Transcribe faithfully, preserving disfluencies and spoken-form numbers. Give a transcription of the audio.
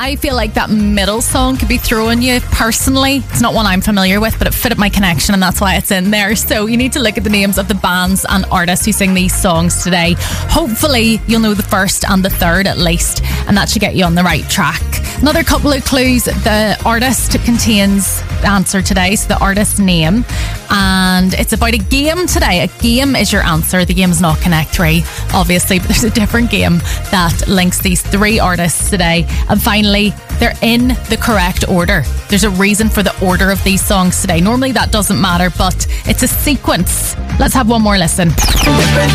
I feel like that middle song could be throwing you personally. It's not one I'm familiar with, but it fitted my connection and that's why it's in there. So you need to look at the names of the bands and artists who sing these songs today. Hopefully you'll know the first and the third at least, and that should get you on the right track. Another couple of clues: the artist contains the answer today, so the artist's name, and it's about a game today. A game is your answer. The game is not Connect three, obviously, but there's a different game that links these three artists today. And finally, they're in the correct order. There's a reason for the order of these songs today. Normally that doesn't matter, but it's a sequence. Let's have one more listen.